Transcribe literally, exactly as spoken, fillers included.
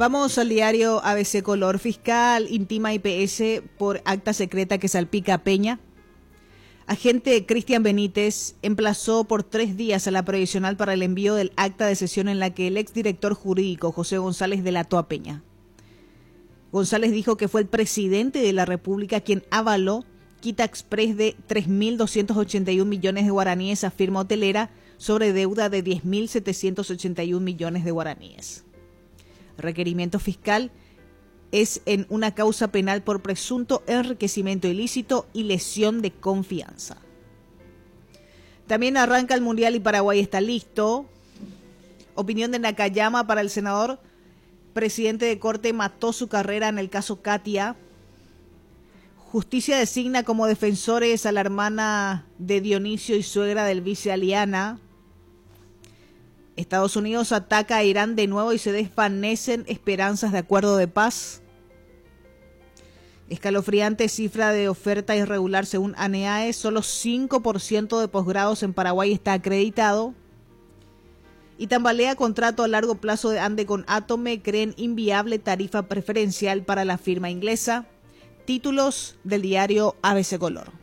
Vamos al diario A B C Color. Fiscal intima a I P S por acta secreta que salpica a Peña. Agente Cristian Benítez emplazó por tres días a la provisional para el envío del acta de sesión en la que el exdirector jurídico José González delató a Peña. González dijo que fue el presidente de la República quien avaló quita express de tres mil doscientos ochenta y un millones de guaraníes a firma hotelera sobre deuda de diez mil setecientos ochenta y un millones de guaraníes. Requerimiento fiscal es en una causa penal por presunto enriquecimiento ilícito y lesión de confianza. También arranca el Mundial y Paraguay está listo. Opinión de Nakayama para el senador. Presidente de Corte mató su carrera en el caso Katia. Justicia designa como defensores a la hermana de Dionisio y suegra del vice Aliana. Estados Unidos ataca a Irán de nuevo y se desvanecen esperanzas de acuerdo de paz. Escalofriante cifra de oferta irregular según ANEAE. Solo cinco por ciento de posgrados en Paraguay está acreditado. Y tambalea contrato a largo plazo de Ande con Atome. Creen inviable tarifa preferencial para la firma inglesa. Títulos del diario A B C Color.